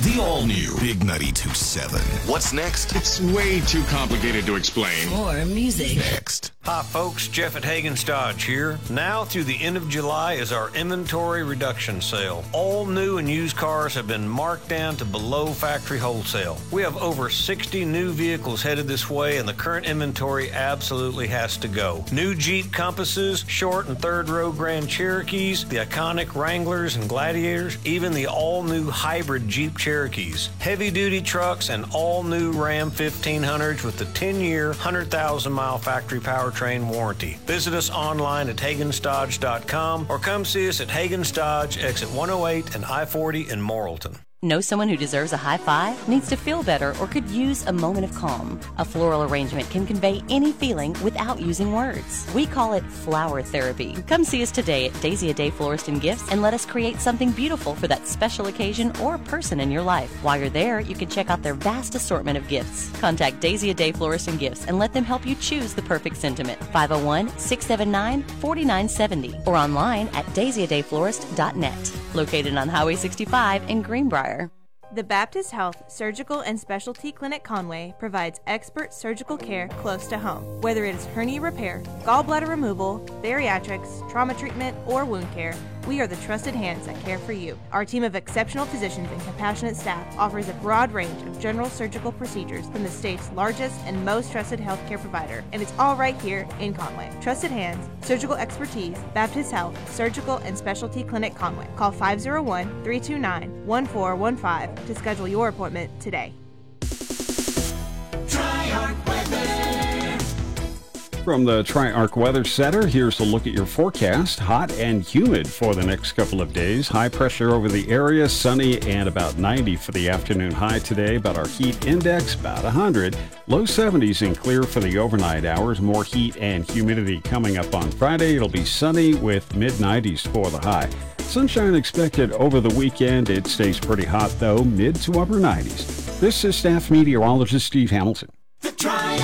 The all-new Big 92.7. What's next? It's way too complicated to explain. More music. Next. Hi folks, Jeff at Hagen's Dodge here. Now through the end of July is our inventory reduction sale. All new and used cars have been marked down to below factory wholesale. We have over 60 new vehicles headed this way, and the current inventory absolutely has to go. New Jeep Compasses, short and third row Grand Cherokees, the iconic Wranglers and Gladiators, even the all-new hybrid Jeep Cherokees, heavy-duty trucks, and all-new Ram 1500s with the 10-year, 100,000-mile factory powertrain warranty. Visit us online at HagensDodge.com or come see us at Hagen's Dodge, exit 108 and I-40 in Morrilton. Know someone who deserves a high five, needs to feel better, or could use a moment of calm? A floral arrangement can convey any feeling without using words. We call it flower therapy. Come see us today at Daisy A Day Florist and Gifts and let us create something beautiful for that special occasion or person in your life. While you're there, you can check out their vast assortment of gifts. Contact Daisy A Day Florist and Gifts and let them help you choose the perfect sentiment. 501-679-4970 or online at daisyadayflorist.net. Located on Highway 65 in Greenbrier. The Baptist Health Surgical and Specialty Clinic Conway provides expert surgical care close to home. Whether it is hernia repair, gallbladder removal, bariatrics, trauma treatment, or wound care, we are the trusted hands that care for you. Our team of exceptional physicians and compassionate staff offers a broad range of general surgical procedures from the state's largest and most trusted healthcare provider, and it's all right here in Conway. Trusted hands, surgical expertise, Baptist Health Surgical and Specialty Clinic Conway. Call 501-329-1415 to schedule your appointment today. Tri-Arc Weather. From the Tri-Arc Weather Center, here's a look at your forecast. Hot and humid for the next couple of days. High pressure over the area, sunny and about 90 for the afternoon high today. But our heat index, about 100. Low 70s and clear for the overnight hours. More heat and humidity coming up on Friday. It'll be sunny with mid-90s for the high. Sunshine expected over the weekend. It stays pretty hot, though, mid to upper 90s. This is staff meteorologist Steve Hamilton.